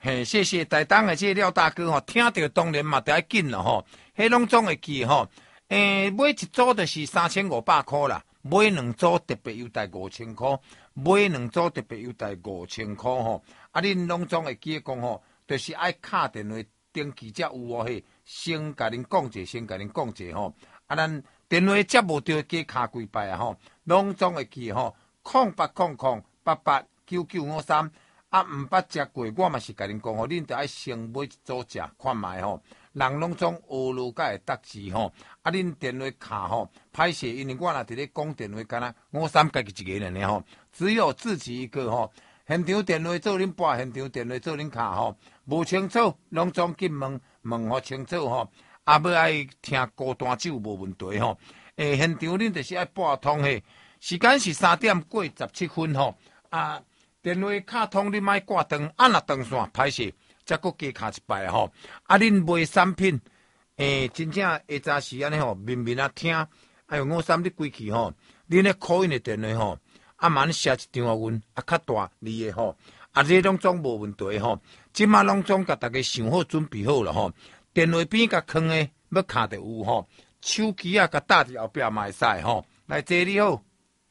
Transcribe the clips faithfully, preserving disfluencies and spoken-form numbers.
嘿，谢谢台东的这廖大哥吼，听到当然嘛得要紧了吼，迄拢总会记吼。诶、欸，买一组就是三千五百块啦，买两组特别优待五千块，买两组特别优待五千块吼。啊，恁拢总会记讲吼，就是爱敲电话登记才有哦嘿。先甲恁讲者，先甲恁讲者吼。啊，咱电话接无到，加敲几摆啊吼，拢总会记吼。空八空空八八九九五三。啊，毋捌食过，我嘛是甲恁讲吼，恁着爱先买一组食看卖吼。人拢总学路甲会得字吼。啊，恁电话卡吼，歹势，因为我若伫咧讲电话，敢若五三家己一个人吼，只有自己一个吼。现场电话做恁拨，现场电话做恁卡吼，无清楚，拢总去问问互清楚吼。啊，要爱听高端酒无问题吼。诶，现场恁着是爱拨通嘿，时间是三点过十七分吼。啊。电话卡通你莫挂断，啊若断线歹势，则搁加卡一摆吼。啊，恁卖产品，诶、欸，真正下早时安尼吼，面面啊听，哎呦，我三你归去吼，恁咧call因的电话吼，啊慢写一张啊阮，啊较大字的吼，啊这拢总无问题吼。即马拢总甲大家想好准备好了吼，电话边甲囥诶，要卡着有吼，手机啊甲搭伫后壁嘛会使吼。来，姐你好。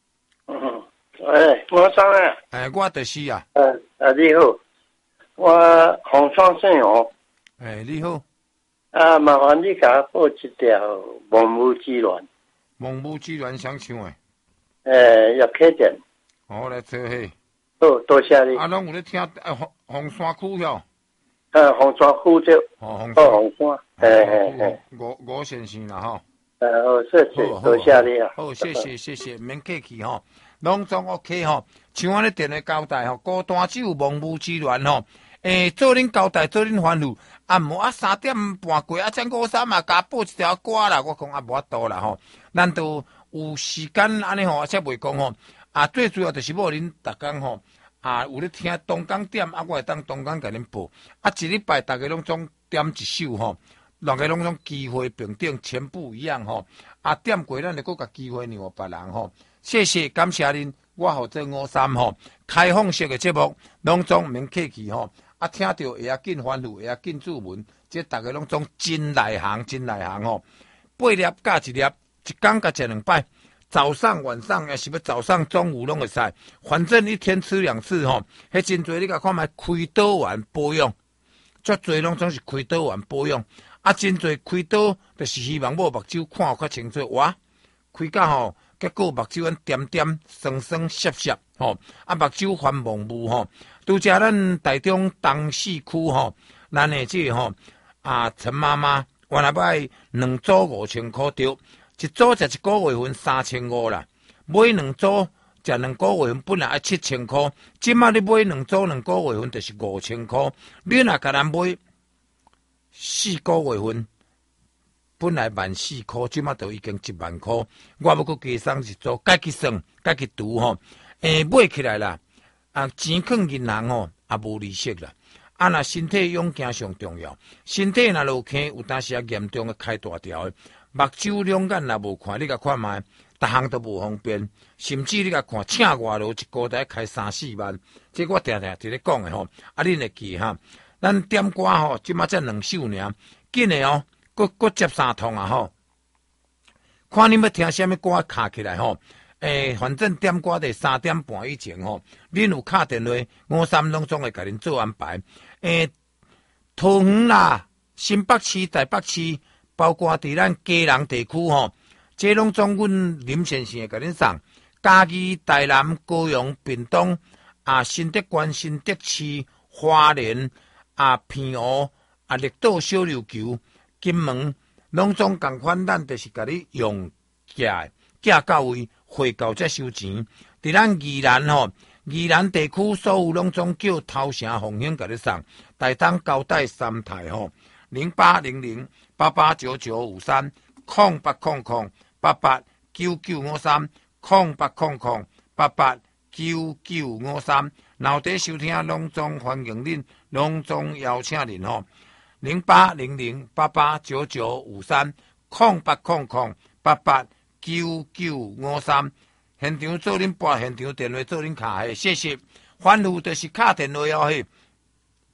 哎，我上来。 哎，我就是啊。 呃啊，你好，我洪双生哦。 哎，你好。 啊，麻烦你给我播一条《梦舞之恋》。 梦舞之恋想唱诶。 诶，要开点。 好，来做嘿。 好，多谢你。 啊，拢有咧听啊，红红山区哟。 啊，红山区就。 哦，红山。红山。嘿嘿嘿。 五五先生啦吼。 呃，好，谢谢，多谢你啊。 好，谢谢谢谢，免客气吼。拢总 OK 吼，像我咧电话交代吼，高端酒梦舞之恋吼，诶，做恁交代，做恁吩咐，啊无啊三点半过啊，将五三嘛加播一条歌啦，我讲啊无法度啦吼，咱都有时间安尼吼，才袂讲吼，啊最主要就是要恁逐工吼，啊有咧听东港点，啊我会当东港甲恁播，啊一礼拜逐个拢总点一首吼。两个拢种机会平等，全部一样吼。啊，点过咱就搁甲机会让互别人吼。谢谢，感谢恁，我号做五三吼，开放式的节目，拢总免客气吼。啊，听到会要紧欢呼，会要紧注文，这大家拢总真内行，真内行吼。八粒加一粒，一天加食两摆，早上晚上也是要早上中午拢会使，反正一天吃两次吼。迄真侪你甲看卖开刀丸保养，足侪拢总是开刀丸保养。啊，真侪开刀，就是希望我目睭看较清楚。哇，开甲吼，结果目睭安点点、酸酸、涩涩，吼，啊目睭繁蒙雾吼。拄则咱台中东市区吼，咱的这吼啊陈妈妈，原来买两组五千块对，一组食一个月份三千五啦，买两组食两个月份本来要七千块，即马你买两组两个月份就是五千块，你若甲咱买。四个月份本来万四块，即马都已经一万块。我要搁加送一组，家己算，家己读吼。诶、欸，买起来啦，啊，钱囥银行吼，也无利息啦。啊，若身体勇健上重要，身体若落坑，有当时啊严重的开大条的，目睭两眼若无看，你甲看卖，逐项都无方便，甚至你甲看，请外劳一个月开三四万，这我定定伫咧讲的吼。啊，恁会记哈？咱点歌吼，即马才两首尔，紧的哦，搁搁接三通啊吼。看恁要听什么歌，卡起来吼。诶、欸，反正点歌得三点半以前吼，恁有敲电话，五三拢总会甲恁做安排。诶、欸，桃园啦、新北市、台北市，包括伫咱基隆地区吼，这拢总阮林先生会甲恁送。嘉义、台南、高雄、屏东啊，新德县、新德市、花莲。啊，平湖啊，绿岛小琉球、金门，拢总共款，咱就是甲你用寄寄到位，汇到才收钱。伫咱宜兰吼，宜兰地区所有拢总叫头城红兴甲你送，台东交代三台吼，零八零零八八九九五三，空八空空八八九九五三，空八空空八八九九五三。脑袋收听拢总欢迎恁，拢总邀请恁吼，零八零零八八九九五三，空八空空八八九九五三，现场做恁拨，现场电话做恁卡嘿，谢谢。欢呼就是敲电话哦嘿。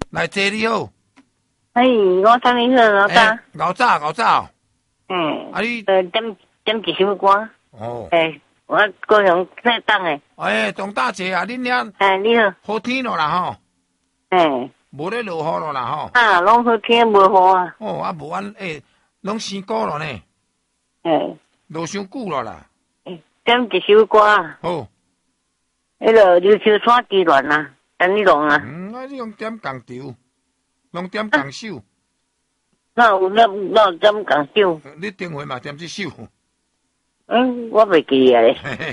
来坐你好。 哎，我等你好，老大。 欸熬早熬早。 嗯。 啊你呃，点点一首歌。 哦。 哎，我高雄在等诶。 哎，张大姐啊，恁遐哎，你好。 好天咯啦吼。 哎。 无咧落雨咯啦吼。 啊，拢好天无雨啊。 哦，啊无安诶，拢生果咯呢。 哎。 落伤久咯啦。 点一首歌。 好。 迄个琉球山之恋啊，等你弄啊。 嗯，啊你用点共调，拢点共首。 那有那那有点共首。 你顶回嘛点这首。 嗯，我袂记啊咧。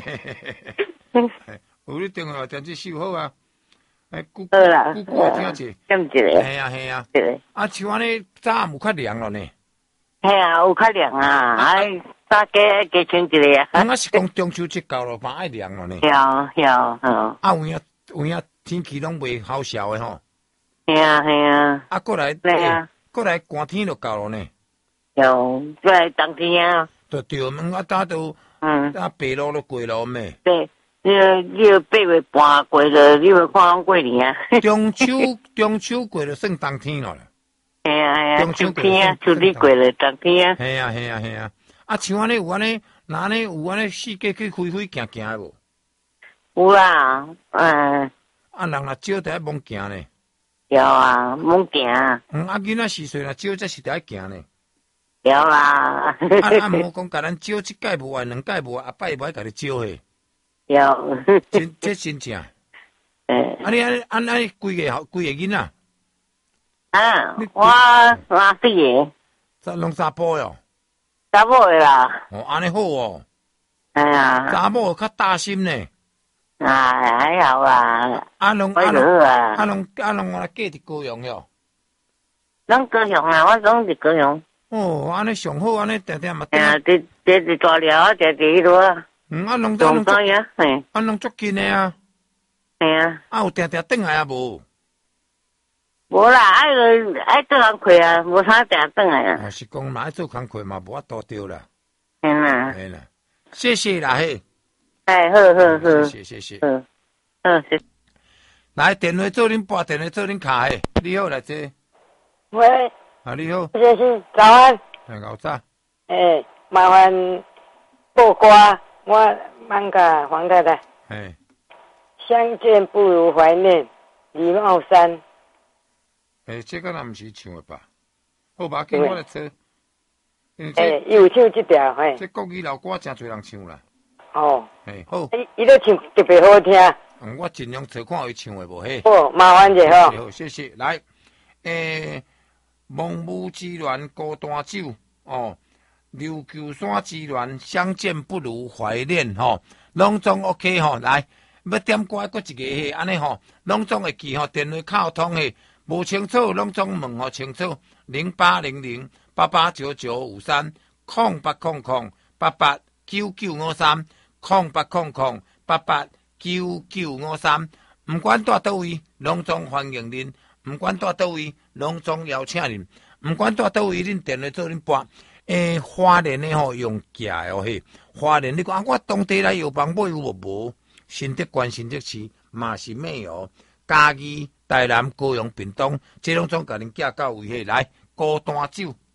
有你顶回嘛点这首好啊。哎，久好啦， 久久听者。 点一个。 系啊系啊。 对。 啊，像安尼早暗有较凉咯呢。 系啊，有较凉啊，哎，大家加穿一个啊。 我是讲中秋节到咯，嘛爱凉咯呢。 有有，嗯。 啊，有影有影天气拢袂好笑诶吼。 系啊系啊。 啊，过来， 对啊， 过来寒天就到咯呢。 有，过来冬天啊。 对对，嗯，啊，打都， 嗯， 啊，白露都过咯咩？ 对，你你八月半过了，你要看过年啊。 中秋中秋过了算冬天咯啦。 系啊系啊， 中秋秋天啊，秋天过了，冬天啊。 系啊系啊系啊，啊，像安尼有安尼，那安尼有安尼四界去飞飞行行诶无？ 有啦，嗯。 啊，人若少伫遐猛行呢。 有啊，猛行啊。 嗯，啊，囡仔四岁若少，则是伫遐行呢。 有啦。 啊啊，无讲甲咱招一届无爱，两届无爱，啊摆无爱甲你招嘿。 有。 真这真正。 嗯。 啊，你安安安几个好几个囡仔？ 啊，我哪四个？ 查拢查甫哟。 查某的啦。 哦，安尼好哦。 哎呀。 查某较大心呢。 啊，还好啦。 啊，拢啊拢啊拢啊拢我来嫁伫高雄哟。 咱高雄啊，我总伫高雄。 哦，安尼上好，安尼定定嘛。 哎呀，这这是大寮啊，这是迄落啊。 嗯，啊拢都拢足呀，嘿。 啊拢足近诶啊。 嘿啊。 啊有定定转来啊无？ 无啦，爱个爱做工课啊，无啥定转来啊。 啊是讲嘛爱做工课嘛，无法度着啦。 嘿啦。 嘿啦，谢谢啦嘿。 哎，好好好。 谢谢谢谢。 嗯。好谢。 来电话做恁拨，电话做恁卡嘿。你好，来坐。 喂。 啊，你好。 这是早安。 哎，早早。 哎，麻烦播歌，我mand甲黄太太。 哎。 相见不如怀念，李茂山。 哎，这个咱毋是唱的吧？好吧，跟我来唱。 哎，有唱这条，嘿。 这国语老歌真侪人唱啦。 哦。 哎，好。 伊伊咧唱特别好听。 嗯，我尽量找看伊唱的无嘿。 好，麻烦者吼。 好，谢谢。来，诶，蒙武之恋孤单酒哦，琉球山之恋相见不如怀念吼，拢总 OK 吼。来，要点歌搁一个嘿，安尼吼，拢总会记吼，电话靠通嘿。无清楚，拢总问互清楚。零八零零八八九九五三，空八空空八八九九五三，空八空空八八九九五三。毋管住倒位，拢总欢迎恁；毋管住倒位，拢总邀请恁；毋管住倒位，恁电话做恁拨。诶，花莲的吼用寄哦嘿，花莲你讲啊，我当地来药房买有无？无，新德县、新德市嘛是没有。嘉义、台南、高雄、屏东，这拢总甲恁寄到位嘿，来高单酒。